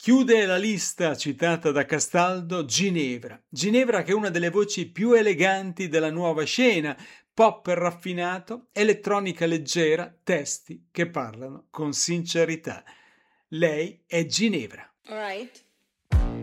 Chiude la lista citata da Castaldo Ginevra. Ginevra che è una delle voci più eleganti della nuova scena, pop raffinato, elettronica leggera, testi che parlano con sincerità. Lei è Ginevra. All right.